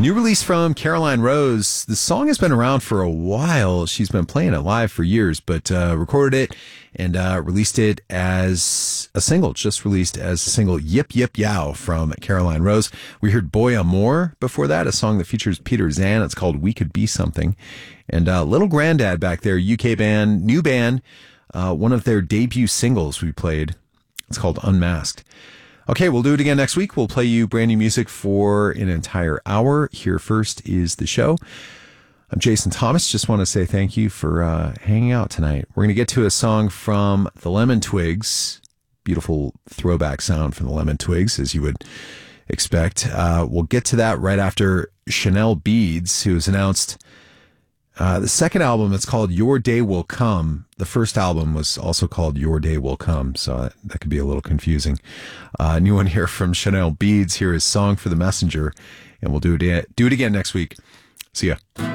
New release from Caroline Rose. The song has been around for a while. She's been playing it live for years, but recorded it and released it as a single. Just released as a single, Yip Yip Yow from Caroline Rose. We heard Boy Amor before that, a song that features Peter Zan. It's called We Could Be Something. And Little Grandad back there, UK band, new band, one of their debut singles we played. It's called Unmasked. Okay, we'll do it again next week. We'll play you brand new music for an entire hour. Here first is the show. I'm Jason Thomas. Just want to say thank you for hanging out tonight. We're going to get to a song from the Lemon Twigs. Beautiful throwback sound from the Lemon Twigs, as you would expect. We'll get to that right after Chanel Beads, who has announced the second album. It's called Your Day Will Come. The first album was also called Your Day Will Come, so that could be a little confusing. New one here from Chanel Beads. Here is Song for the Messenger, and we'll do it again next week. See ya.